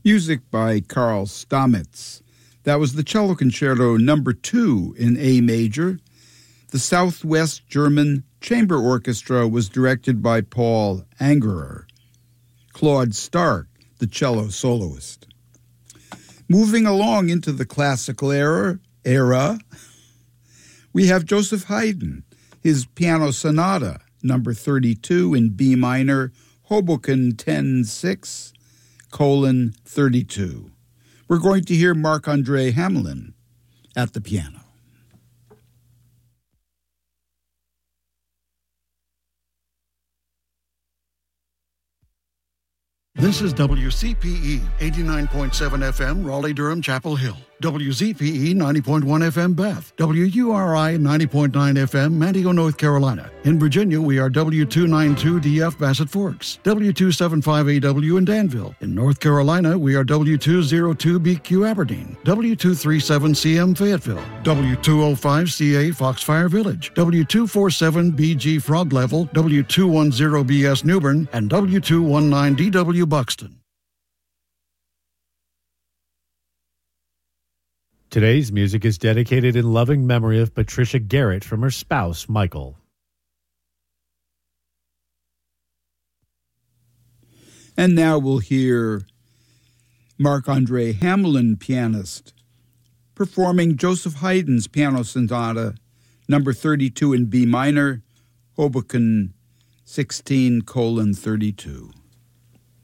Music by Karl Stamitz. That was the Cello Concerto No. 2 in A major. The Southwest German Chamber Orchestra was directed by Paul Angerer. Claude Stark, the cello soloist. Moving along into the classical era, we have Joseph Haydn, his Piano Sonata, No. 32 in B minor, Hoboken 10-6, :32. We're going to hear Marc-André Hamelin at the piano. This is WCPE 89.7 FM, Raleigh-Durham, Chapel Hill. WZPE 90.1 FM, Beth. WURI 90.9 FM, Manteo, North Carolina. In Virginia, we are W292DF, Bassett Forks. W275AW in Danville. In North Carolina, we are W202BQ, Aberdeen. W237CM, Fayetteville. W205CA, Foxfire Village. W247BG, Frog Level. W210BS, Newbern. And W219DW, Buxton. Today's music is dedicated in loving memory of Patricia Garrett from her spouse, Michael. And now we'll hear Marc-André Hamelin, pianist, performing Joseph Haydn's Piano Sonata, No. 32 in B minor, Hoboken 16:32.